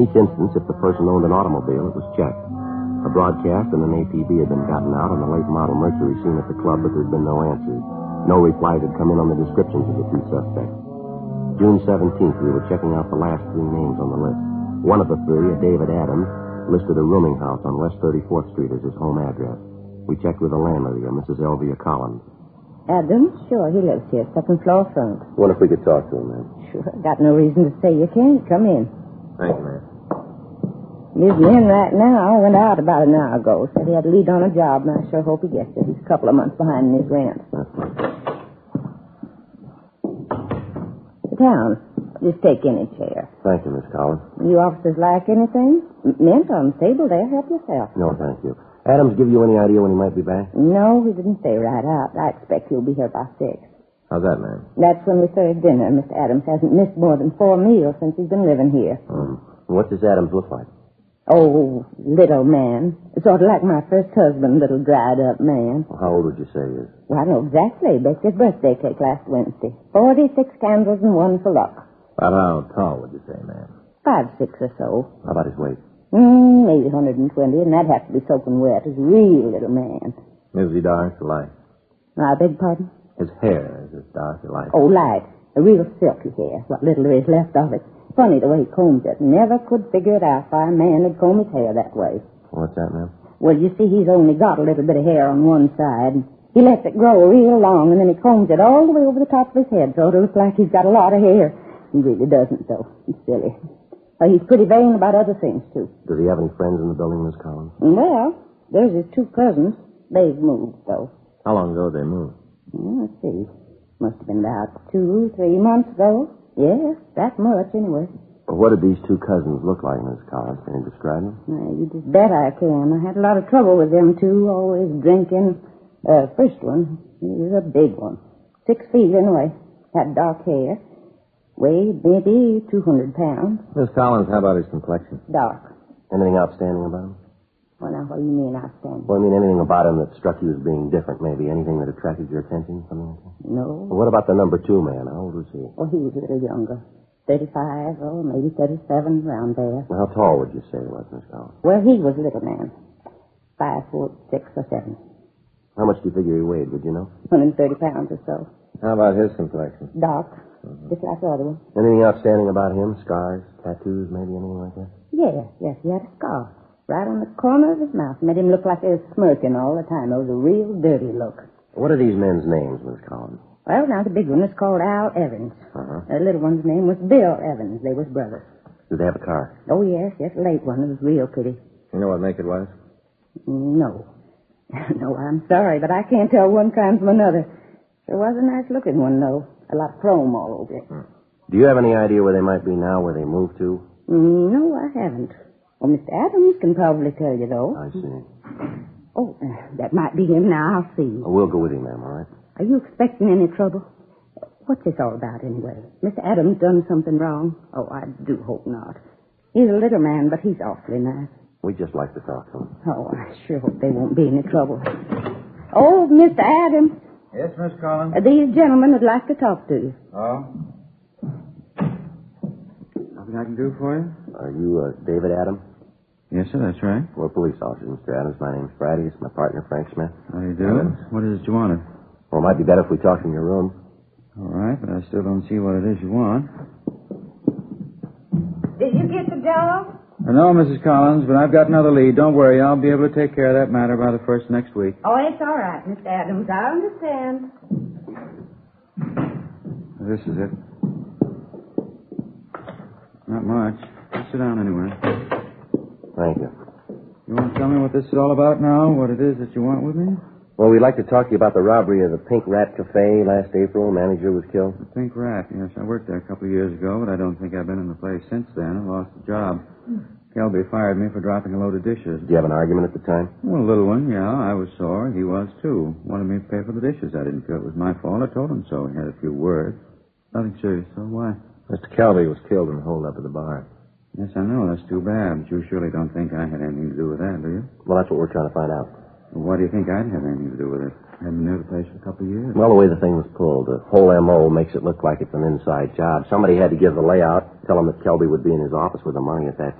In each instance, if the person owned an automobile, it was checked. A broadcast and an APB had been gotten out on the late model Mercury seen at the club, but there had been no answers. No replies had come in on the descriptions of the two suspects. June 17th, we were checking out the last three names on the list. One of the three, a David Adams, listed a rooming house on West 34th Street as his home address. We checked with the landlady, Mrs. Elvia Collins. Adams? Sure, he lives here, second floor front. Wonder if we could talk to him, ma'am. Sure, got no reason to say you can't. Come in. Thank you, ma'am. He's in right now. Went out about an hour ago. Said he had to lead on a job, and I sure hope he gets it. He's a couple of months behind in his rent. Sit down. Just take any chair. Thank you, Miss Collins. You officers like anything? Mint on the table there. Help yourself. No, thank you. Adams give you any idea when he might be back? No, he didn't say right out. I expect he'll be here by 6. How's that, ma'am? That's when we serve dinner. Mr. Adams hasn't missed more than 4 meals since he's been living here. What's this Adams look like? Oh, little man. Sort of like my first husband, little dried-up man. Well, how old would you say he is? Well, I know exactly. Baked his birthday cake last Wednesday. 46 candles and one for luck. About how tall would you say, ma'am? 5'6" or so. How about his weight? Maybe 120, and that'd have to be soaking wet. He's a real little man. Is he dark or light? I beg pardon? His hair, is it dark or light? Oh, light. A real silky hair. What little there is left of it. Funny the way he combs it. Never could figure it out why a man would comb his hair that way. What's that, ma'am? Well, you see, he's only got a little bit of hair on one side. He lets it grow real long, and then he combs it all the way over the top of his head, so it'll look like he's got a lot of hair. He really doesn't, though. He's silly. He's pretty vain about other things, too. Does he have any friends in the building, Miss Collins? Well, there's his 2 cousins. They've moved, though. How long ago did they move? Let's see. Must have been about 2-3 months ago. Yes, that much, anyway. What did these 2 cousins look like, Miss Collins? Can you describe them? You just bet I can. I had a lot of trouble with them 2, always drinking. First one, he was a big one. 6 feet, anyway. Had dark hair. Weighed maybe 200 pounds. Miss Collins, how about his complexion? Dark. Anything outstanding about him? Well, now, what do you mean outstanding? Well, I mean anything about him that struck you as being different, maybe. Anything that attracted your attention, something like that? No. Well, what about the number 2 man? How old was he? Well, he was a little younger. 35 or maybe 37, around there. Well, how tall would you say he was, Miss Collins? Well, he was a little man. 5'6" or 7. How much do you figure he weighed, would you know? 130 pounds or so. How about his complexion? Dark. Just like the other one. Anything outstanding about him? Scars, tattoos, maybe anything like that? Yes, he had a scar. Right on the corner of his mouth. Made him look like he was smirking all the time. It was a real dirty look. What are these men's names, Miss Collins? Well, now, the big one was called Al Evans. The little one's name was Bill Evans. They was brothers. Did they have a car? Oh, yes, a late one. It was real pretty. You know what make it was? No. No, I'm sorry, but I can't tell one kind from another. There was a nice-looking one, though. A lot of chrome all over it. Do you have any idea where they might be now, where they moved to? No, I haven't. Well, Mr. Adams can probably tell you, though. I see. Oh, that might be him now. I'll see. We'll go with him, ma'am, all right? Are you expecting any trouble? What's this all about, anyway? Mr. Adams done something wrong? Oh, I do hope not. He's a little man, but he's awfully nice. We'd just like to talk to him. Oh, I sure hope there won't be any trouble. Oh, Mr. Adams. Yes, Miss Collins? These gentlemen would like to talk to you. Oh? Nothing I can do for you? Are you David Adams? Yes, sir, that's right. We're police officers, Mr. Adams. My name's Friday. It's my partner, Frank Smith. How do you do? What is it you wanted? Well, it might be better if we talked in your room. All right, but I still don't see what it is you want. Did you get the job? No, Mrs. Collins, but I've got another lead. Don't worry, I'll be able to take care of that matter by the first next week. Oh, it's all right, Mr. Adams. I understand. This is it. Not much. Sit down anyway. Thank you. You want to tell me what this is all about now? What it is that you want with me? Well, we'd like to talk to you about the robbery of the Pink Rat Cafe last April. Manager was killed. The Pink Rat, yes. I worked there a couple of years ago, but I don't think I've been in the place since then. I lost the job. Kelby fired me for dropping a load of dishes. Did you have an argument at the time? Well, a little one, yeah. I was sore. He was, too. Wanted me to pay for the dishes. I didn't feel it was my fault. I told him so. He had a few words. Nothing serious, so why? Mr. Kelby was killed in the holdup at the bar. Yes, I know. That's too bad. But you surely don't think I had anything to do with that, do you? Well, that's what we're trying to find out. Well, why do you think I'd have anything to do with it? I haven't been near the place for a couple of years. Well, the way the thing was pulled, the whole M.O. makes it look like it's an inside job. Somebody had to give the layout, tell him that Kelby would be in his office with the money at that